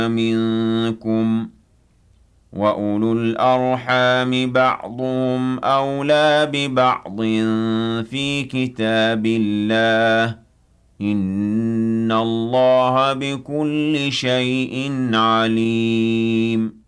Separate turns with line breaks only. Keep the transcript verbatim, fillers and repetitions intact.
مِنكُمْ وَأُولُو الْأَرْحَامِ بَعْضُهُمْ أَوْلَىٰ بِبَعْضٍ فِي كِتَابِ اللَّهِ ۗ إِنَّ اللَّهَ بِكُلِّ شَيْءٍ عَلِيمٌ